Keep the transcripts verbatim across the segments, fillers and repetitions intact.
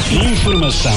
Informação.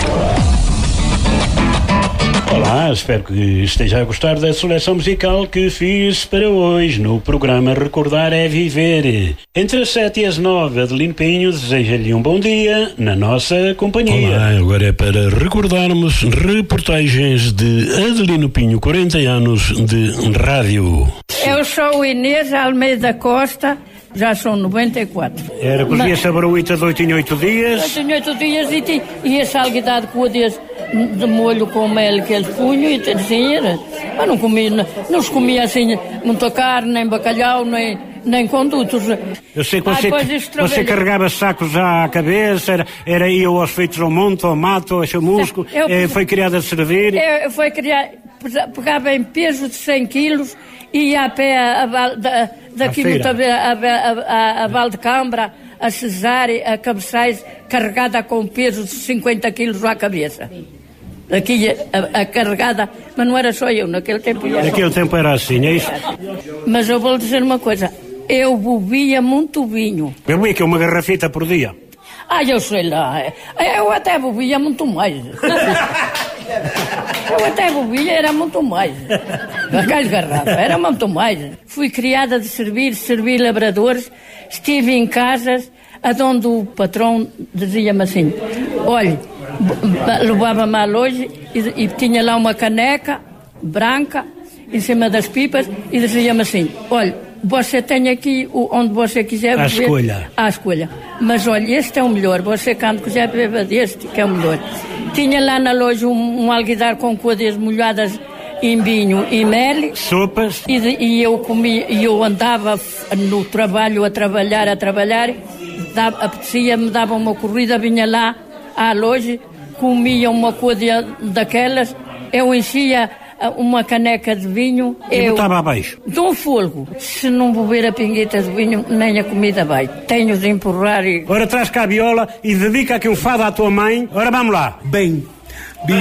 Olá, espero que esteja a gostar da seleção musical que fiz para hoje no programa Recordar é Viver. Entre as sete e as nove, Adelino Pinho deseja-lhe um bom dia na nossa companhia. Olá, agora é para recordarmos reportagens de Adelino Pinho, quarenta anos de rádio. Eu sou Inês Almeida Costa, já são noventa e quatro. Era cozia saboroita de oito em oito dias. oito em oito dias e, e a salguidade com o dias de molho com mel que eles punham e assim era. Mas não comia, não, não se comia assim muita carne, nem bacalhau, nem, nem condutos. Eu sei que você, ah, você carregava sacos à cabeça, era, era ia aos feitos ao monte, ao mato, ao chamusco, eu, eh, foi criada a servir. Eu, eu fui criada, pegava em peso de cem quilos e ia a pé a, a, da, daqui no, a, a, a, a Valdecambra, a Cesária, a Cabeçais, carregada com peso de cinquenta quilos à cabeça. Aqui a, a carregada, mas não era só eu, naquele tempo. Naquele tempo era assim, é isso? Mas eu vou dizer uma coisa, eu bebia muito vinho. Bebia que uma garrafita por dia? Ah, eu sei lá, eu até bebia muito mais. Eu até bebia, era muito mais. Aquelas garrafas, era muito mais. Fui criada de servir, servir labradores, estive em casas onde o patrão dizia-me assim, olha, levava-me à loja e, e tinha lá uma caneca branca em cima das pipas e dizia-me assim, olha, você tem aqui o, onde você quiser beber. À escolha. À escolha. Mas olha, este é o melhor, você quando quiser beber deste, que é o melhor. Tinha lá na loja um, um alguidar com coisas molhadas em vinho e mel. Sopas. E, e eu comia, e eu andava no trabalho a trabalhar, a trabalhar, dava, apetecia-me, dava uma corrida, vinha lá à loja, comia uma coisa daquelas, eu enchia uma caneca de vinho. E eu botava abaixo? Dou fogo. Se não beber a pingueta de vinho, nem a comida vai. Tenho de empurrar e... Ora, traz cá a viola e dedica aqui um fado à tua mãe. Ora, vamos lá. Bem...